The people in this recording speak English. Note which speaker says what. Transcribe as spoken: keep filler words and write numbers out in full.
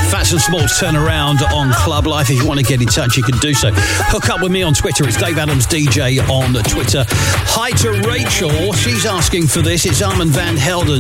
Speaker 1: Fats and Smalls turn around on Club Life. If you want to get in touch, you can do so. Hook up with me on Twitter. It's Dave Adams D J on Twitter. Hi to Rachel. She's asking for this. It's Armand Van Helden.